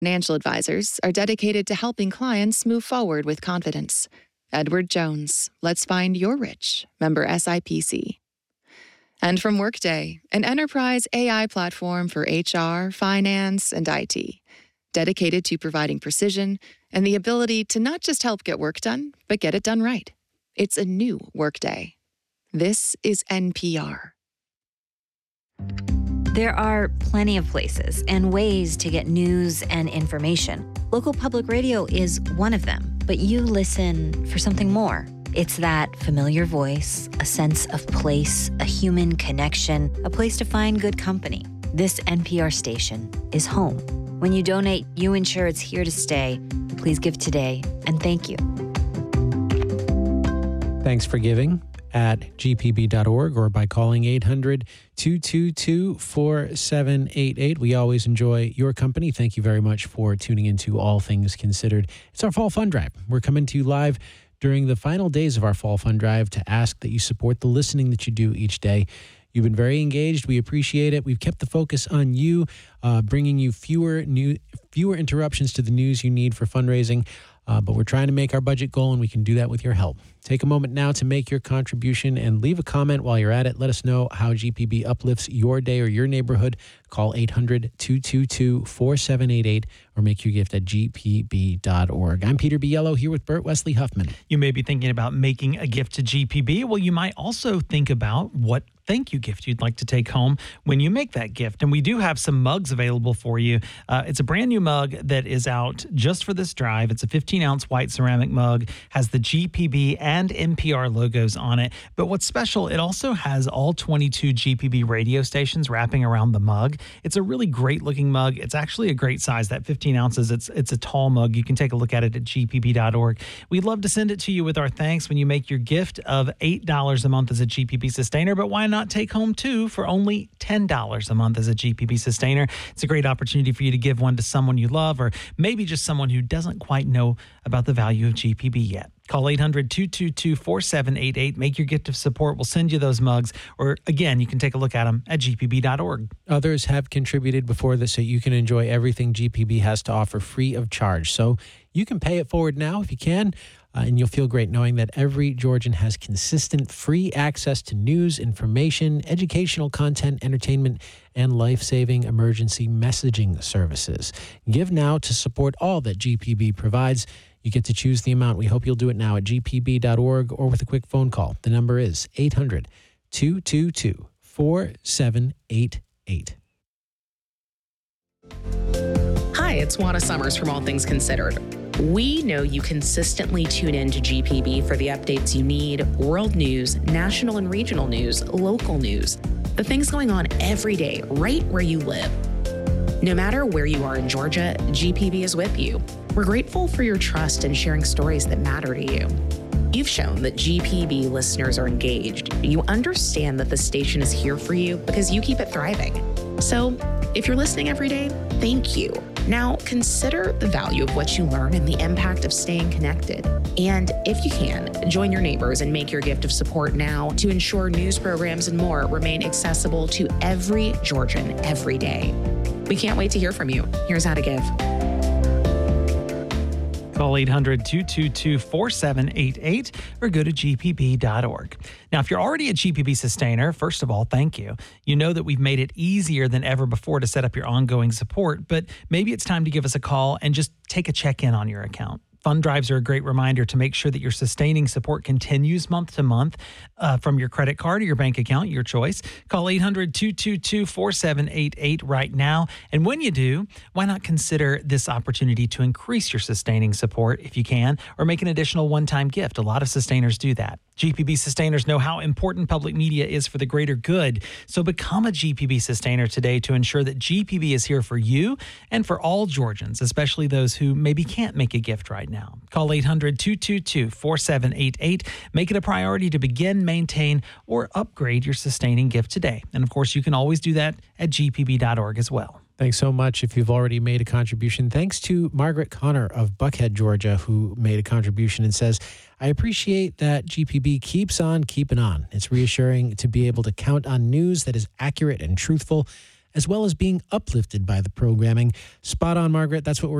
Financial advisors are dedicated to helping clients move forward with confidence. Edward Jones, let's find your rich. Member SIPC. And from Workday, an enterprise AI platform for HR, finance, and IT, dedicated to providing precision and the ability to not just help get work done, but get it done right. It's a new Workday. This is NPR. There are plenty of places and ways to get news and information. Local public radio is one of them, but you listen for something more. It's that familiar voice, a sense of place, a human connection, a place to find good company. This NPR station is home. When you donate, you ensure it's here to stay. Please give today, and thank you. Thanks for giving at gpb.org or by calling 800-222-4788. We always enjoy your company. Thank you very much for tuning into All Things Considered. It's our Fall Fund Drive. We're coming to you live during the final days of our Fall Fund Drive to ask that you support the listening that you do each day. You've been very engaged. We appreciate it. We've kept the focus on you, bringing you fewer interruptions to the news you need for fundraising. But we're trying to make our budget goal, and we can do that with your help. Take a moment now to make your contribution and leave a comment while you're at it. Let us know how GPB uplifts your day or your neighborhood. Call 800-222-4788 or make your gift at gpb.org. I'm Peter Biello here with Bert Wesley Huffman. You may be thinking about making a gift to GPB. Well, you might also think about what thank you gift you'd like to take home when you make that gift. And we do have some mugs available for you. It's a brand new mug that is out just for this drive. It's a 15-ounce white ceramic mug, has the GPB and NPR logos on it. But what's special, it also has all 22 GPB radio stations wrapping around the mug. It's a really great looking mug. It's actually a great size, that 15 ounces. It's a tall mug. You can take a look at it at gpb.org. We'd love to send it to you with our thanks when you make your gift of $8 a month as a GPB sustainer, but why not take home two for only $10 a month as a GPB sustainer? It's a great opportunity for you to give one to someone you love, or maybe just someone who doesn't quite know about the value of GPB yet. Call 800-222-4788. Make your gift of support. We'll send you those mugs. Or again, you can take a look at them at gpb.org. Others have contributed before this, so you can enjoy everything GPB has to offer free of charge. So you can pay it forward now if you can. And you'll feel great knowing that every Georgian has consistent free access to news, information, educational content, entertainment, and life-saving emergency messaging services. Give now to support all that GPB provides. You get to choose the amount. We hope you'll do it now at gpb.org or with a quick phone call. The number is 800-222-4788. Hi, it's Juana Summers from All Things Considered. We know you consistently tune in to GPB for the updates you need, world news, national and regional news, local news, the things going on every day right where you live. No matter where you are in Georgia, GPB is with you. We're grateful for your trust in sharing stories that matter to you. You've shown that GPB listeners are engaged. You understand that the station is here for you because you keep it thriving. So if you're listening every day, thank you. Now, consider the value of what you learn and the impact of staying connected. And if you can, join your neighbors and make your gift of support now to ensure news programs and more remain accessible to every Georgian every day. We can't wait to hear from you. Here's how to give. Call 800-222-4788 or go to gpb.org. Now, if you're already a GPB sustainer, first of all, thank you. You know that we've made it easier than ever before to set up your ongoing support, but maybe it's time to give us a call and just take a check-in on your account. Fund drives are a great reminder to make sure that your sustaining support continues month to month from your credit card or your bank account, your choice. Call 800-222-4788 right now. And when you do, why not consider this opportunity to increase your sustaining support if you can, or make an additional one-time gift. A lot of sustainers do that. GPB sustainers know how important public media is for the greater good. So become a GPB sustainer today to ensure that GPB is here for you and for all Georgians, especially those who maybe can't make a gift right now. Call 800-222-4788. Make it a priority to begin, maintain, or upgrade your sustaining gift today. And of course, you can always do that at gpb.org as well. Thanks so much if you've already made a contribution. Thanks to Margaret Connor of Buckhead, Georgia, who made a contribution and says, I appreciate that GPB keeps on keeping on. It's reassuring to be able to count on news that is accurate and truthful. as well as being uplifted by the programming. Spot on, Margaret. That's what we're